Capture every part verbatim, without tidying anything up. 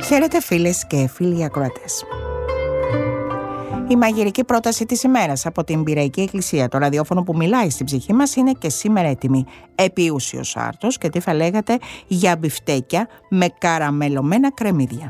Χαίρετε φίλες και φίλοι ακροατές. Η μαγειρική πρόταση της ημέρας από την Πειραϊκή Εκκλησία, το ραδιόφωνο που μιλάει στην ψυχή μας, είναι και σήμερα έτοιμη. Επιούσιος άρτος και τι θα λέγατε για μπιφτέκια με καραμελωμένα κρεμμύδια.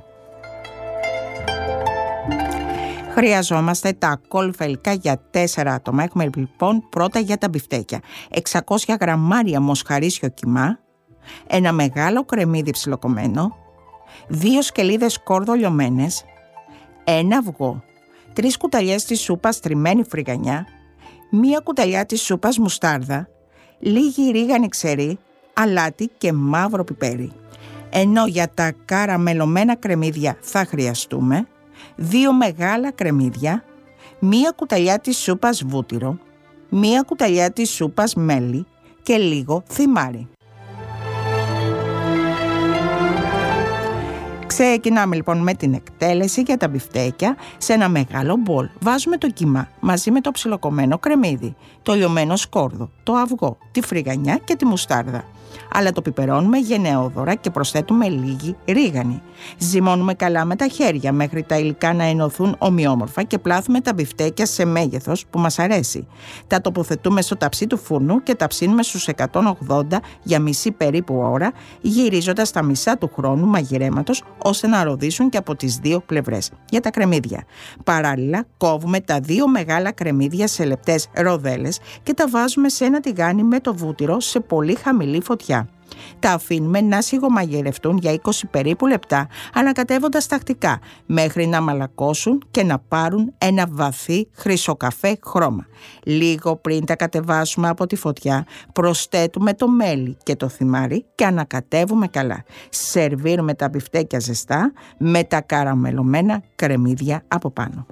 Χρειαζόμαστε τα ακόλουθα υλικά για τέσσερα άτομα. Έχουμε λοιπόν πρώτα για τα μπιφτέκια εξακόσια γραμμάρια μοσχαρίσιο κιμά, ένα μεγάλο κρεμμύδι ψιλοκομμένο, δύο σκελίδες κόρδο λιωμένες, ένα αυγό, τρεις κουταλιές της σούπας τριμμένη φρυγανιά, μία κουταλιά της σούπας μουστάρδα, λίγη ρίγανη ξερή, αλάτι και μαύρο πιπέρι. Ενώ για τα καραμελωμένα κρεμμύδια θα χρειαστούμε δύο μεγάλα κρεμμύδια, μία κουταλιά της σούπας βούτυρο, μία κουταλιά της σούπας μέλι και λίγο θυμάρι. Ξεκινάμε λοιπόν με την εκτέλεση για τα μπιφτέκια. Σε ένα μεγάλο μπολ βάζουμε το κιμά μαζί με το ψιλοκομμένο κρεμμύδι, το λιωμένο σκόρδο, το αυγό, τη φρυγανιά και τη μουστάρδα. Αλλά το πιπερώνουμε γενναιόδωρα και προσθέτουμε λίγη ρίγανη. Ζυμώνουμε καλά με τα χέρια μέχρι τα υλικά να ενωθούν ομοιόμορφα και πλάθουμε τα μπιφτέκια σε μέγεθος που μας αρέσει. Τα τοποθετούμε στο ταψί του φούρνου και τα ψήνουμε στους εκατόν ογδόντα για μισή περίπου ώρα, γυρίζοντας τα μισά του χρόνου μαγειρέματος ώστε να ροδίσουν και από τις δύο πλευρές. Για τα κρεμμύδια. Παράλληλα, κόβουμε τα δύο μεγάλα κρεμμύδια σε λεπτές ροδέλες και τα βάζουμε σε ένα τηγάνι με το βούτυρο σε πολύ χαμηλή φωτιά. Τα αφήνουμε να σιγομαγειρευτούν για είκοσι περίπου λεπτά, ανακατεύοντας τακτικά μέχρι να μαλακώσουν και να πάρουν ένα βαθύ χρυσοκαφέ χρώμα. Λίγο πριν τα κατεβάσουμε από τη φωτιά, προσθέτουμε το μέλι και το θυμάρι και ανακατεύουμε καλά. Σερβίρουμε τα μπιφτέκια ζεστά με τα καραμελωμένα κρεμμύδια από πάνω.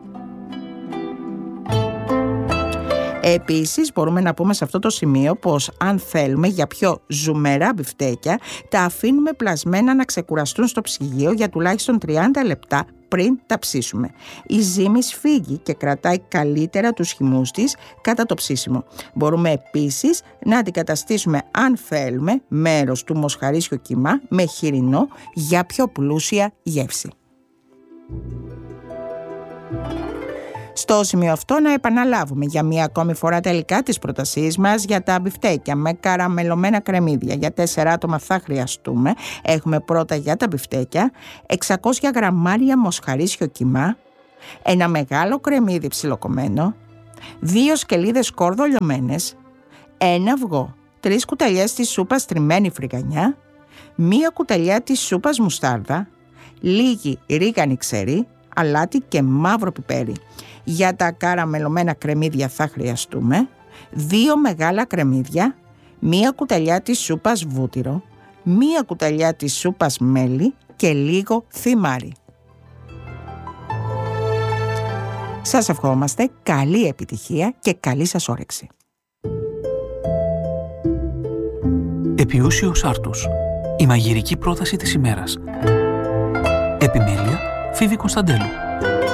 Επίσης μπορούμε να πούμε σε αυτό το σημείο πως αν θέλουμε για πιο ζουμερά μπιφτέκια τα αφήνουμε πλασμένα να ξεκουραστούν στο ψυγείο για τουλάχιστον τριάντα λεπτά πριν τα ψήσουμε. Η ζύμη σφίγγει και κρατάει καλύτερα τους χυμούς της κατά το ψήσιμο. Μπορούμε επίσης να αντικαταστήσουμε αν θέλουμε μέρος του μοσχαρίσιο κιμά με χοιρινό για πιο πλούσια γεύση. Στο σημείο αυτό να επαναλάβουμε για μία ακόμη φορά τα υλικά της πρότασής μας για τα μπιφτέκια με καραμελωμένα κρεμμύδια. Για τέσσερα άτομα θα χρειαστούμε. Έχουμε πρώτα για τα μπιφτέκια εξακόσια γραμμάρια μοσχαρίσιο κιμά, ένα μεγάλο κρεμμύδι ψιλοκομμένο, δύο σκελίδες κόρδο λιωμένες, ένα αυγό, τρεις κουταλιές της σούπας τριμμένη φρυγανιά, μία κουταλιά της σούπας μουστάρδα, λίγη ρίγανη ξερή, αλάτι και μαύρο πιπέρι. Για τα καραμελωμένα κρεμμύδια θα χρειαστούμε δύο μεγάλα κρεμμύδια, μία κουταλιά της σούπας βούτυρο, μία κουταλιά της σούπας μέλι και λίγο θυμάρι. Σας ευχόμαστε καλή επιτυχία και καλή σας όρεξη. Επιούσιος άρτος. Η μαγειρική πρόταση της ημέρας. Επιμέλεια Φίβη Κωνσταντέλου.